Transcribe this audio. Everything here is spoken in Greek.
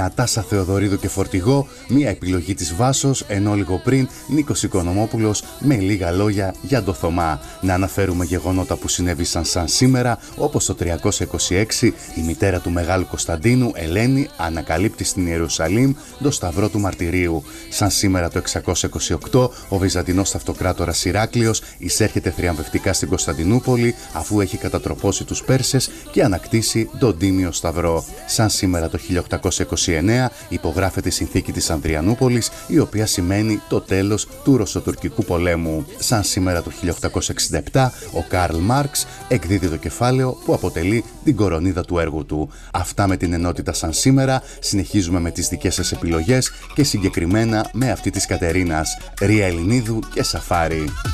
Νατάσα Θεοδωρίδου και Φορτηγό, μια επιλογή της Βάσος, ενώ λίγο πριν Νίκος Οικονομόπουλος με λίγα λόγια για το Θωμά. Να αναφέρουμε γεγονότα που συνέβησαν σαν σήμερα, όπως το 326 η μητέρα του Μεγάλου Κωνσταντίνου, Ελένη, ανακαλύπτει στην Ιερουσαλήμ το Σταυρό του Μαρτυρίου. Σαν σήμερα το 628 ο Βυζαντινός Αυτοκράτορας Ηράκλειος εισέρχεται θριαμβευτικά στην Κωνσταντινούπολη αφού έχει κατατροπώσει τους Πέρσες και ανακτήσει τον Τίμιο Σταυρό. Σαν σήμερα το 1829 υπογράφεται η Συνθήκη της Ανδριανούπολης, η οποία σημαίνει το τέλος του Ρωσοτουρκικού πολέμου. Σαν σήμερα το 1867 ο Καρλ Μάρξ εκδίδει το κεφάλαιο που αποτελεί την κορονίδα του έργου του. Αυτά με την ενότητα σαν σήμερα. Συνεχίζουμε με τις δικές σας επιλογές και συγκεκριμένα με αυτή της Κατερίνας, Ρία Ελληνίδου και Σαφάρι.